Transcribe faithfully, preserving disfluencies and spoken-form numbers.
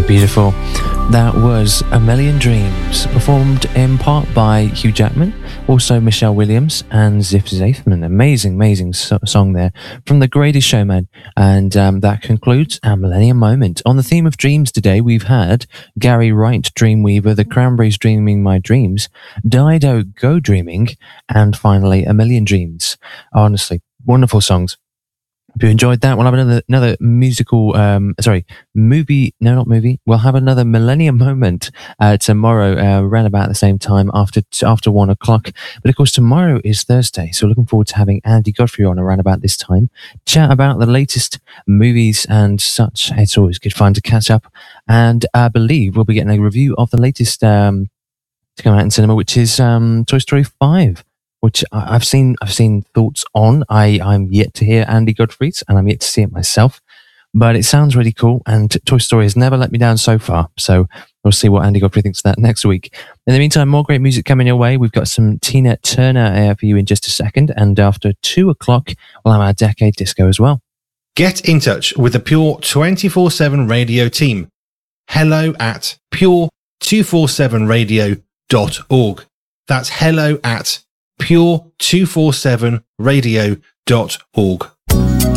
Beautiful. That was A Million Dreams, performed in part by Hugh Jackman, also Michelle Williams and Ziff Zaythman. Amazing, amazing so- song there from The Greatest Showman. And um, that concludes our Millennium Moment. On the theme of dreams today, we've had Gary Wright, Dreamweaver, The Cranberries, Dreaming My Dreams, Dido, Go Dreaming, and finally A Million Dreams. Honestly, wonderful songs. If you enjoyed that, we'll have another another musical, um, sorry, movie, no, not movie. We'll have another Millennium Moment uh, tomorrow, uh, around about the same time, after after one o'clock. But of course, tomorrow is Thursday, so looking forward to having Andy Godfrey on around about this time, chat about the latest movies and such. It's always good fun to catch up, and I believe we'll be getting a review of the latest um, to come out in cinema, which is um, Toy Story five. Which I've seen, I've seen thoughts on. I, I'm yet to hear Andy Godfrey's, and I'm yet to see it myself. But it sounds really cool, and Toy Story has never let me down so far. So we'll see what Andy Godfrey thinks of that next week. In the meantime, more great music coming your way. We've got some Tina Turner uh, for you in just a second, and after two o'clock, we'll have our Decade Disco as well. Get in touch with the Pure twenty-four seven Radio team. Hello at pure two forty-seven radio dot org. That's hello at pure two forty-seven radio dot org.